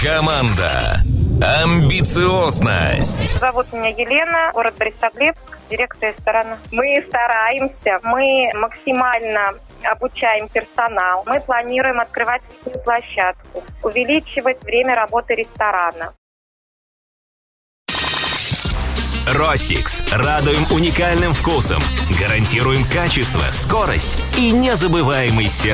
Команда. Амбициозность. Зовут меня Елена, город Борисоглебск, директор ресторана. Мы стараемся, мы максимально обучаем персонал. Мы планируем открывать площадку, увеличивать время работы ресторана. Ростикс. Радуем уникальным вкусом. Гарантируем качество, скорость и незабываемый сервис.